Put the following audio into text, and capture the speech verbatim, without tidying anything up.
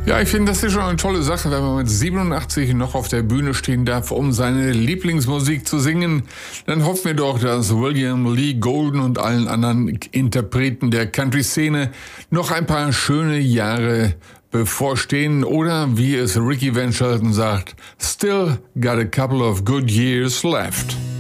Ja, ich finde, das ist schon eine tolle Sache, wenn man mit siebenundachtzig noch auf der Bühne stehen darf, um seine Lieblingsmusik zu singen. Dann hoffen wir doch, dass William Lee Golden und allen anderen Interpreten der Country-Szene noch ein paar schöne Jahre bevorstehen. Oder wie es Ricky Van Shelton sagt, still got a couple of good years left.